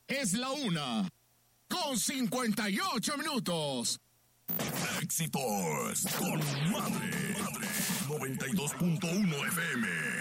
Es la 1:58. Éxitos con Madre 92.1 FM.